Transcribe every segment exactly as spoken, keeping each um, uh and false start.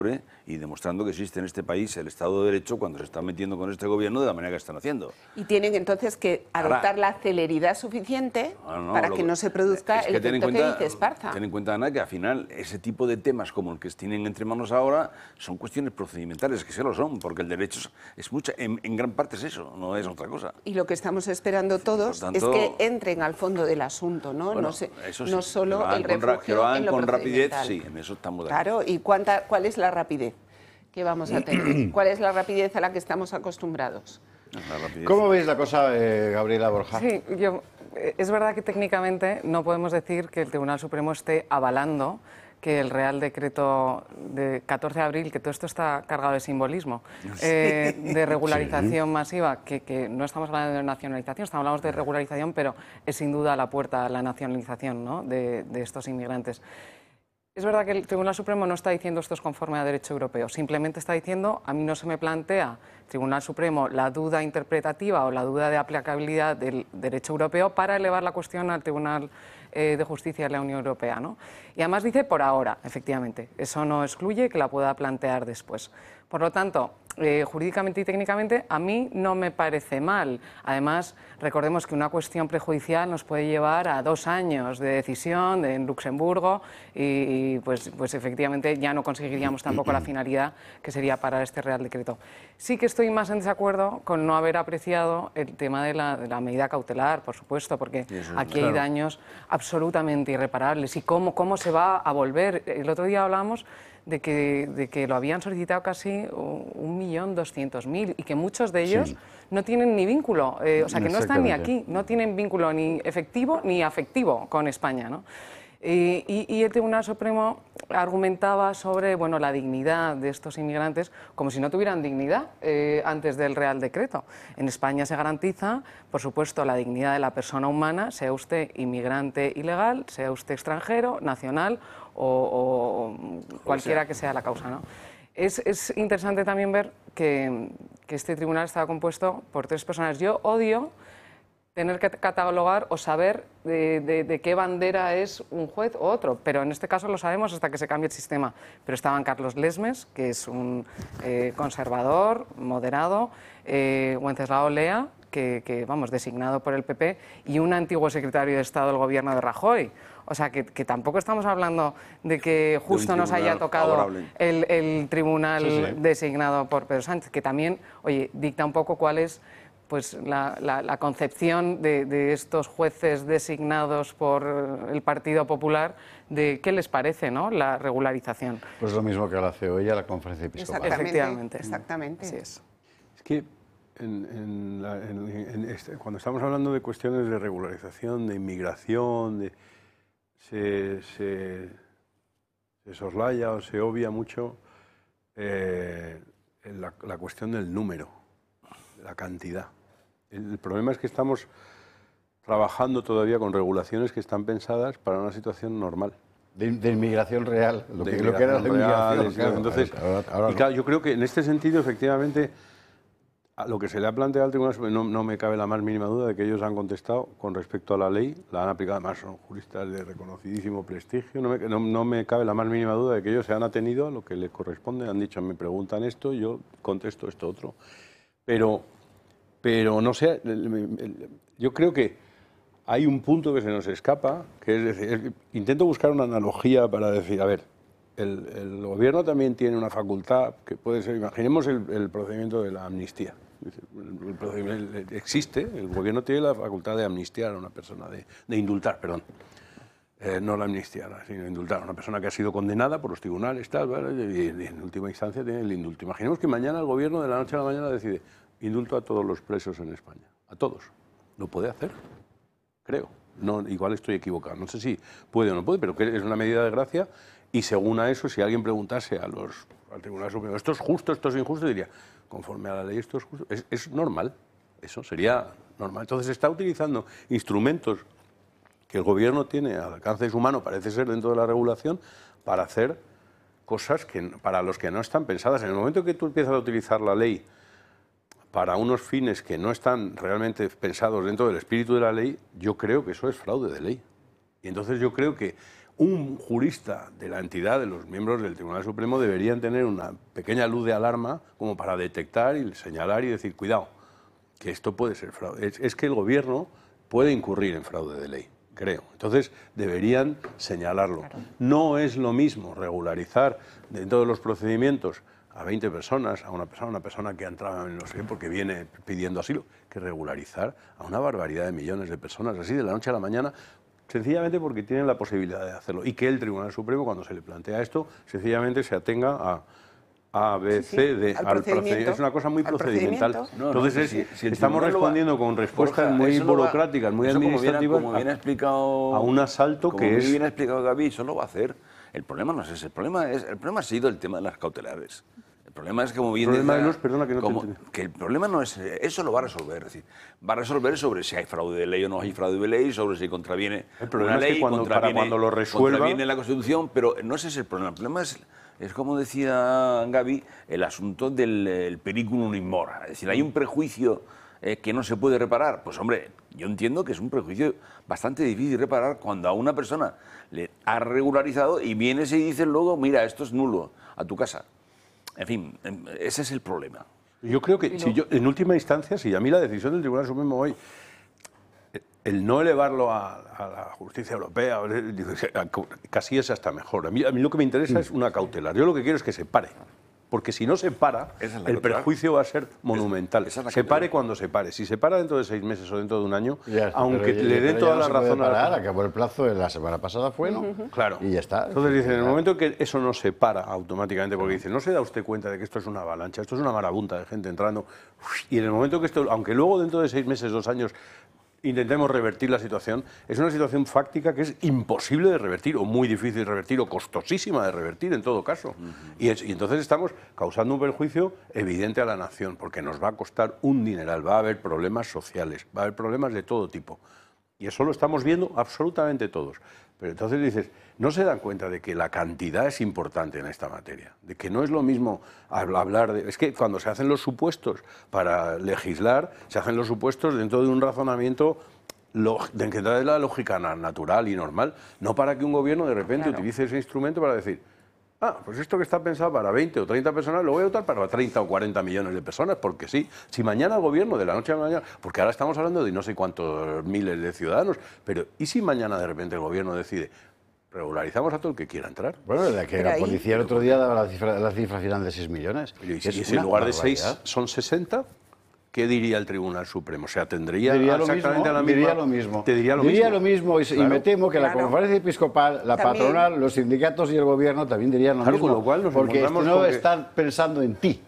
y demostrando que existe en este país el Estado de Derecho cuando se está metiendo con este gobierno de la manera que están haciendo. Y tienen entonces que adoptar Ahora, la celeridad suficiente no, no, para que, que no se produzca es que el efecto cuenta, que dice Esparza. Ten en cuenta, Ana, que al final ese tipo de temas como el que tienen entre manos ahora son cuestiones procedimentales, que se lo son, porque el derecho es, es mucha, en, en gran parte es eso, no es otra cosa. Y lo que estamos esperando todos tanto, es que entren al fondo del asunto, ¿no? Bueno, no, se, eso sí, no solo el refugio que lo hagan en lo con rapidez, sí, en eso estamos de acuerdo. Claro, ¿y cuánta, cuál es la rapidez que vamos a tener? ¿Cuál es la rapidez a la que estamos acostumbrados? ¿Cómo veis la cosa, eh, Gabriela Borja? Sí, yo, es verdad que técnicamente no podemos decir que el Tribunal Supremo esté avalando que el Real Decreto de catorce de abril, que todo esto está cargado de simbolismo, eh, de regularización sí. masiva, que, que no estamos hablando de nacionalización, estamos hablando de regularización, pero es sin duda la puerta a la nacionalización, ¿no?, de, de estos inmigrantes. Es verdad que el Tribunal Supremo no está diciendo esto es conforme a derecho europeo, simplemente está diciendo, a mí no se me plantea, Tribunal Supremo, la duda interpretativa o la duda de aplicabilidad del derecho europeo para elevar la cuestión al Tribunal eh, de Justicia de la Unión Europea, ¿no? Y además dice por ahora, efectivamente, eso no excluye que la pueda plantear después. Por lo tanto, eh, jurídicamente y técnicamente a mí no me parece mal. Además, recordemos que una cuestión prejudicial nos puede llevar a dos años de decisión de, en Luxemburgo y, y pues, pues efectivamente ya no conseguiríamos tampoco la finalidad que sería parar este Real Decreto. Sí que estoy más en desacuerdo con no haber apreciado el tema de la, de la medida cautelar, por supuesto, porque eso, aquí claro. hay daños absolutamente irreparables. ¿Y cómo, cómo se va a volver? El otro día hablábamos de que, de que lo habían solicitado casi un millón doscientos mil y que muchos de ellos sí. no tienen ni vínculo, eh, o sea, que no están ni aquí, no tienen vínculo ni efectivo ni afectivo con España, ¿no? Y, y, y el Tribunal Supremo argumentaba sobre bueno, la dignidad de estos inmigrantes como si no tuvieran dignidad eh, antes del Real Decreto. En España se garantiza, por supuesto, la dignidad de la persona humana, sea usted inmigrante ilegal, sea usted extranjero, nacional o, o cualquiera que sea la causa, ¿no? Es, es interesante también ver que, que este tribunal estaba compuesto por tres personas. Yo odio tener que catalogar o saber de, de, de qué bandera es un juez o otro, pero en este caso lo sabemos hasta que se cambie el sistema. Pero estaban Carlos Lesmes, que es un eh, conservador, moderado, eh, Wenceslao Lea, que, que, vamos, designado por el P P, y un antiguo secretario de Estado del gobierno de Rajoy. O sea, que, que tampoco estamos hablando de que justo de nos haya tocado el, el tribunal sí, sí. designado por Pedro Sánchez, que también, oye, dicta un poco cuál es pues la, la, la concepción de, de estos jueces designados por el Partido Popular, de qué les parece, ¿no?, la regularización. Pues lo mismo que la C O E y a la Conferencia Episcopal. Exactamente, efectivamente. exactamente. Así es. Es que en, en la, en, en este, cuando estamos hablando de cuestiones de regularización, de inmigración, de, se, se, se soslaya o se obvia mucho eh, la, la cuestión del número, la cantidad. El problema es que estamos trabajando todavía con regulaciones que están pensadas para una situación normal. De, de inmigración real, lo de que, inmigración lo que era la inmigración. Real, claro, entonces, ahora, ahora y claro, no. yo creo que en este sentido, efectivamente, a lo que se le ha planteado al Tribunal Supremo, no, no me cabe la más mínima duda de que ellos han contestado con respecto a la ley, la han aplicado, además son juristas de reconocidísimo prestigio, no me, no, no me cabe la más mínima duda de que ellos se han atenido a lo que les corresponde, han dicho, me preguntan esto, yo contesto esto otro. Pero... Pero no sé, yo creo que hay un punto que se nos escapa, que es decir, intento buscar una analogía para decir, a ver, el, el gobierno también tiene una facultad que puede ser, imaginemos el, el procedimiento de la amnistía. El, el procedimiento existe, el gobierno tiene la facultad de amnistiar a una persona, de, de indultar, perdón. Eh, no la amnistiar, sino indultar a una persona que ha sido condenada por los tribunales, tal, ¿vale? y, y en última instancia tiene el indulto. Imaginemos que mañana el gobierno de la noche a la mañana decide indulto a todos los presos en España, a todos. Lo puede hacer, creo. No, igual estoy equivocado, no sé si puede o no puede, pero que es una medida de gracia y según a eso, si alguien preguntase a los, al Tribunal Supremo, ¿esto es justo, esto es injusto? Diría, conforme a la ley esto es justo. Es, es normal, eso sería normal. Entonces se está utilizando instrumentos que el gobierno tiene al alcance de su mano, parece ser dentro de la regulación, para hacer cosas que, para los que no están pensadas. En el momento que tú empiezas a utilizar la ley para unos fines que no están realmente pensados dentro del espíritu de la ley, yo creo que eso es fraude de ley. Y entonces yo creo que un jurista de la entidad, de los miembros del Tribunal Supremo, deberían tener una pequeña luz de alarma como para detectar y señalar y decir, cuidado, que esto puede ser fraude. Es, es que el gobierno puede incurrir en fraude de ley, creo. Entonces, deberían señalarlo. Claro. No es lo mismo regularizar dentro de los procedimientos a veinte personas, a una persona, una persona que ha entrado en no sé qué porque viene pidiendo asilo, que regularizar a una barbaridad de millones de personas, así de la noche a la mañana, sencillamente porque tienen la posibilidad de hacerlo. Y que el Tribunal Supremo, cuando se le plantea esto, sencillamente se atenga a A, B, C, D. Sí, sí. Al al procedimiento. Es una cosa muy procedimental. procedimiento. No, no, Entonces, si, si estamos respondiendo va, con respuestas Borja, muy burocráticas, va, muy administrativas, como bien ha explicado, a un asalto como que bien es... bien ha explicado Gaby, eso lo va a hacer. El problema no es ese, el problema, es, el problema ha sido el tema de las cautelares. El problema es que, como bien el problema decía, de los, perdona, que no como, te que el problema no es, eso lo va a resolver, es decir, va a resolver sobre si hay fraude de ley o no hay fraude de ley, sobre si contraviene el problema una ley, es que cuando, contraviene, para cuando lo resuelva, contraviene la Constitución, pero no ese es el problema. El problema es, es como decía Gaby, el asunto del el periculum in mora. Es decir, hay un prejuicio eh, que no se puede reparar. Pues hombre, yo entiendo que es un prejuicio bastante difícil de reparar cuando a una persona le ha regularizado y vienes y dices luego, mira, esto es nulo, a tu casa. En fin, ese es el problema. Yo creo que, si yo, en última instancia, si a mí la decisión del Tribunal Supremo hoy, el no elevarlo a, a la justicia europea, casi es hasta mejor. A mí, a mí lo que me interesa es una cautelar. Yo lo que quiero es que se pare. Porque si no se para, es el cautelar. Perjuicio va a ser monumental. Esa, esa se pare cuando se pare. Si se para dentro de seis meses o dentro de un año, ya, aunque pero, le dé toda la no razón parar, a la... acabó el plazo de la semana pasada, fue, ¿no? Uh-huh. Claro. Y ya está. Entonces dicen, en el momento que eso no se para automáticamente, porque dicen, no se da usted cuenta de que esto es una avalancha, esto es una marabunta de gente entrando, y en el momento que esto, aunque luego dentro de seis meses, dos años, intentemos revertir la situación, es una situación fáctica que es imposible de revertir, o muy difícil de revertir, o costosísima de revertir en todo caso. Uh-huh. y, es, y entonces estamos causando un perjuicio evidente a la nación, porque nos va a costar un dineral, va a haber problemas sociales, va a haber problemas de todo tipo. Y eso lo estamos viendo absolutamente todos. Pero entonces dices, no se dan cuenta de que la cantidad es importante en esta materia, de que no es lo mismo hablar de... Es que cuando se hacen los supuestos para legislar, se hacen los supuestos dentro de un razonamiento dentro de la lógica natural y normal, no para que un gobierno de repente claro. utilice ese instrumento para decir, ah, pues esto que está pensado para veinte o treinta personas lo voy a usar para treinta o cuarenta millones de personas, porque sí. Si mañana el gobierno, de la noche a la mañana, porque ahora estamos hablando de no sé cuántos miles de ciudadanos, pero ¿y si mañana de repente el gobierno decide, regularizamos a todo el que quiera entrar? Bueno, la que pero la ahí, policía el otro día daba la cifra, la cifra final de seis millones. Y, y si en lugar de seis son sesenta... ¿Qué diría el Tribunal Supremo? O sea, tendría diría exactamente lo mismo, la misma... Diría lo mismo. Te diría lo diría mismo. lo mismo y, claro, y me temo que claro. la Conferencia Episcopal, la también. patronal, los sindicatos y el gobierno también dirían lo claro, mismo. Con lo cual nos porque no que... están pensando en ti,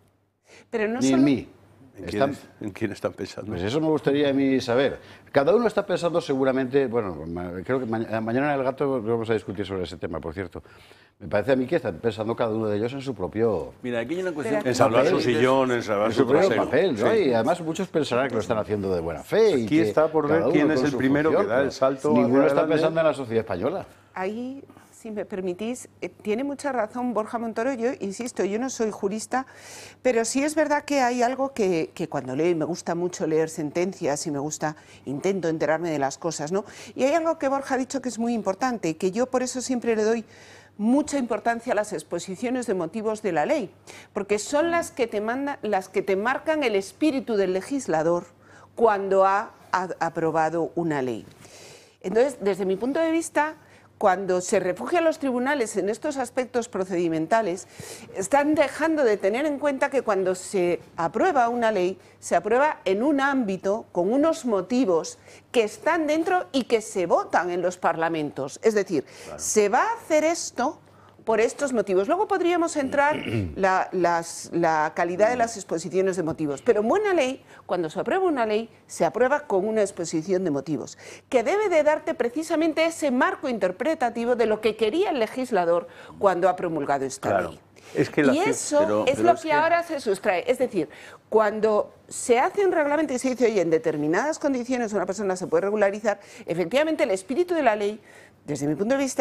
Pero no ni solo... en mí. ¿En, están... quién, ¿En quién están pensando? Pues eso me gustaría a mí saber. Cada uno está pensando seguramente, bueno, creo que ma mañana en el Gato vamos a discutir sobre ese tema, por cierto. Me parece a mí que están pensando cada uno de ellos en su propio... Mira, aquí hay una cuestión... En salvar su sillón, en salvar su, su propio trasero. papel, ¿no? Sí. Y además muchos pensarán que lo están haciendo de buena fe. Aquí y que está por ver quién es el primero función, que da el salto. Ninguno está pensando en la sociedad española. Ahí, si me permitís, eh, tiene mucha razón Borja Montoro. Yo insisto, yo no soy jurista, pero sí es verdad que hay algo que, que cuando leo, y me gusta mucho leer sentencias y me gusta, intento enterarme de las cosas, ¿no? Y hay algo que Borja ha dicho que es muy importante y que yo por eso siempre le doy mucha importancia a las exposiciones de motivos de la ley, porque son las que te mandan, las que te marcan el espíritu del legislador cuando ha, ha aprobado una ley. Entonces, desde mi punto de vista, cuando se refugian los tribunales en estos aspectos procedimentales, están dejando de tener en cuenta que cuando se aprueba una ley, se aprueba en un ámbito con unos motivos que están dentro y que se votan en los parlamentos. Es decir, claro. se va a hacer esto por estos motivos. Luego podríamos entrar la, las, la calidad de las exposiciones de motivos, pero en buena ley, cuando se aprueba una ley, se aprueba con una exposición de motivos, que debe de darte precisamente ese marco interpretativo de lo que quería el legislador cuando ha promulgado esta claro. ley. Es que y eso pero, es pero lo es que, que ahora se sustrae. Es decir, cuando se hace un reglamento y se dice, oye, en determinadas condiciones una persona se puede regularizar, efectivamente el espíritu de la ley, desde mi punto de vista,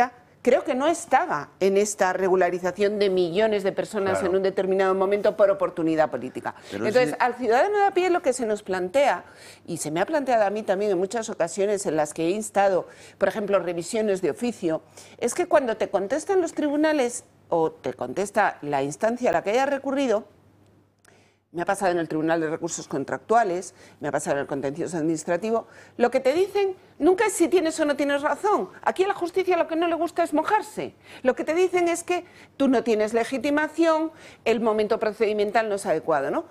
creo que no estaba en esta regularización de millones de personas Claro. en un determinado momento por oportunidad política. Pero Entonces, ese- al ciudadano de a pie lo que se nos plantea, y se me ha planteado a mí también en muchas ocasiones en las que he instado, por ejemplo, revisiones de oficio, es que cuando te contestan los tribunales o te contesta la instancia a la que hayas recurrido, me ha pasado en el Tribunal de Recursos Contractuales, me ha pasado en el contencioso administrativo, lo que te dicen nunca es si tienes o no tienes razón. Aquí a la justicia lo que no le gusta es mojarse. Lo que te dicen es que tú no tienes legitimación, el momento procedimental no es adecuado, ¿no?